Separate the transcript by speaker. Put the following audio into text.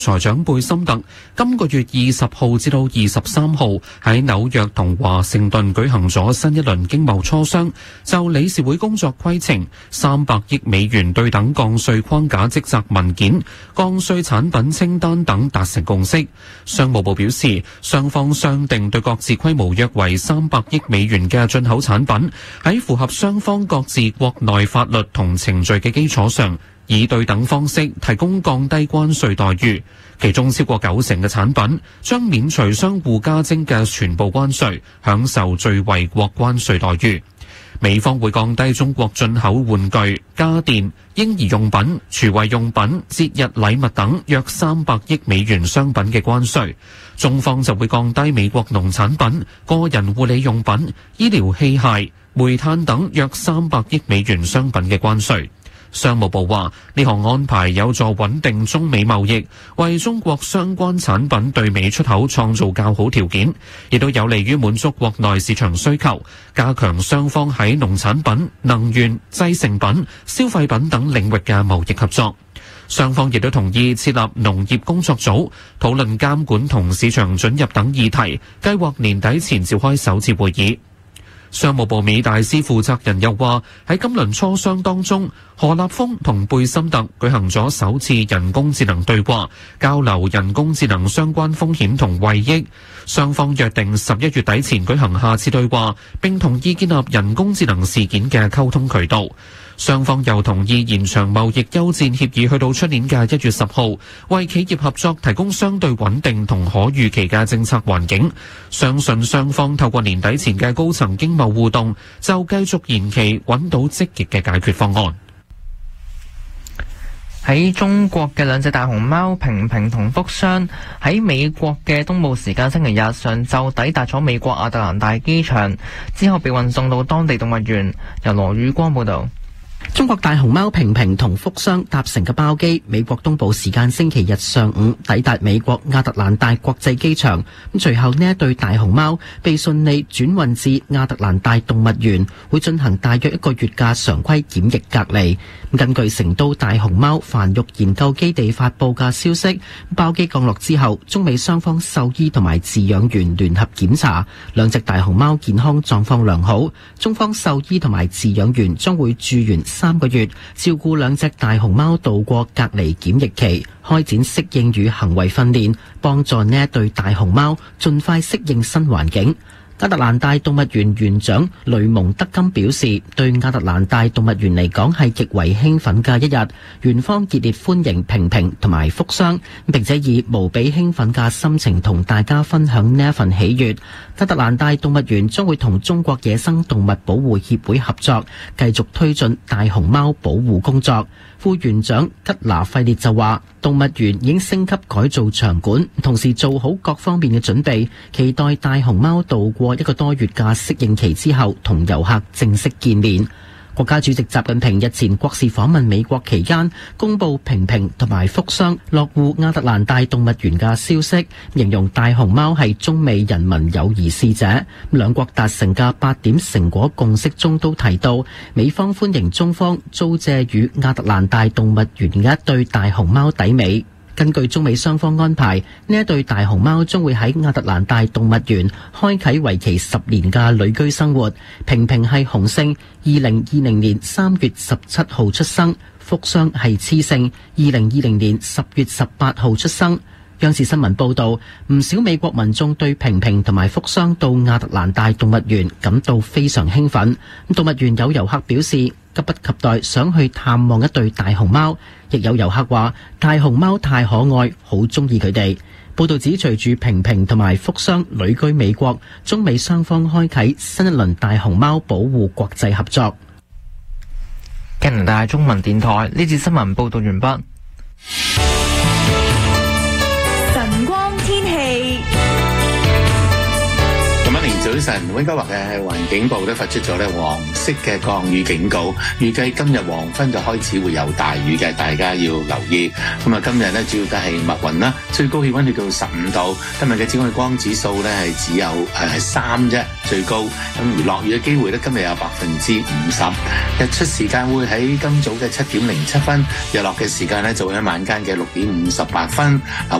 Speaker 1: 財長貝森特今個月20號至到23號喺紐約同華盛頓舉行咗新一輪經貿磋商，就理事會工作規程、300億美元對等降稅框架職責文件、降稅產品清單等達成共識。商務部表示，雙方商定對各自規模約為300億美元嘅進口產品，喺符合雙方各自國內法律同程序嘅基礎上，以對等方式提供降低關稅待遇，其中超過90%嘅產品將免除相互加徵嘅全部關稅，享受最惠國關稅待遇。美方會降低中國進口玩具、家電、嬰兒用品、廚衛用品、節日禮物等約300億美元商品嘅關稅，中方就會降低美國農產品、個人護理用品、醫療器械、煤炭等約300億美元商品嘅關稅。商務部話，呢項安排有助穩定中美貿易，為中國相關產品對美出口創造較好條件，亦都有利於滿足國內市場需求，加強雙方喺農產品、能源、製成品、消費品等領域嘅貿易合作。雙方亦都同意設立農業工作組，討論監管同市場准入等議題，計劃年底前召開首次會議。商務部美大司負責人又話，喺今輪磋商當中，何立峰同貝森特舉行咗首次人工智能對話，交流人工智能相關風險同惠益。雙方約定11月底前舉行下次對話，並同意建立人工智能事件嘅溝通渠道。雙方又同意延長貿易休戰協議去到出年嘅1月10號，為企業合作提供相對穩定同可預期嘅政策環境。相信雙方透過年底前嘅高層經貿互動，就繼續延期揾到積極嘅解決方案。
Speaker 2: 喺中國嘅兩隻大熊貓平平同福箱喺美國嘅東部時間星期日上晝抵達咗美國亞特蘭大機場，之後被運送到當地動物園。由羅宇光報道。
Speaker 3: 中國大熊貓平平同福箱搭乘嘅包機，美國東部時間星期日上午抵達美國亞特蘭大國際機場。隨後呢一對大熊貓被順利轉運至亞特蘭大動物園，會進行大約1個月嘅常規檢疫隔離。根據成都大熊貓繁育研究基地發布嘅消息，包機降落之後，中美雙方獸醫同埋飼養員聯合檢查，兩隻大熊貓健康狀況良好。中方獸醫同埋飼養員將會駐園3個月，照顧兩隻大熊貓度過隔離檢疫期，開展適應與行為訓練，幫助呢一對大熊貓盡快適應新環境。亞特蘭大動物園園長雷蒙德金表示，對亞特蘭大動物園嚟講係極為興奮嘅一日，園方熱烈歡迎平平同埋福箱，並且以無比興奮嘅心情同大家分享呢一份喜悅。亞特蘭大動物園將會同中國野生動物保護協會合作，繼續推進大熊貓保護工作。副園長吉拿費列就話，動物園已經升級改造場館，同時做好各方面嘅準備，期待大熊貓度過1個多月嘅適應期之後，同遊客正式見面。國家主席習近平日前國事訪問美國期間，公布平平同埋福箱落戶亞特蘭大動物園嘅消息，形容大熊貓係中美人民友誼使者。兩國達成嘅8點成果共識中都提到，美方歡迎中方租借與亞特蘭大動物園嘅一對大熊貓抵美。根據中美雙方安排，呢一對大熊貓將會喺亞特蘭大動物園開啟為期10年嘅旅居生活。平平係雄性，2020年3月17號出生；福箱係雌性，2020年10月18號出生。央視新聞報道，唔少美國民眾對平平同埋福箱到亞特蘭大動物園感到非常興奮。動物園有遊客表示，急不及待想去探望一對大熊貓，亦有遊客話大熊貓太可愛，好中意佢哋。報道指，隨住平平同埋福箱旅居美國，中美雙方開啟新一輪大熊貓保護國際合作。
Speaker 2: 加拿大中文電台呢節新聞報道完畢。
Speaker 4: 晨光天氣。
Speaker 5: 早晨
Speaker 4: 晨，溫哥華嘅環境部咧發出咗咧黃色嘅降雨警告，預計今日黃昏就開始會有大雨嘅，大家要留意。咁啊，今日咧主要都係密雲啦，最高氣溫去到15度。今日嘅紫外光指數咧係只有3啫，最高。咁而落雨嘅機會咧，今日有50%。日出時間會喺今早嘅7點07分，日落嘅時間咧就會喺晚間嘅6點58分。